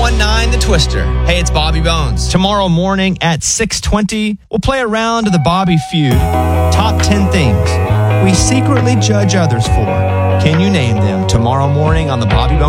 1019 The Twister. Hey, it's Bobby Bones. Tomorrow morning at 6:20, we'll play a round of the Bobby Feud. Top 10 things we secretly judge others for. Can you name them? Tomorrow morning on the Bobby Bones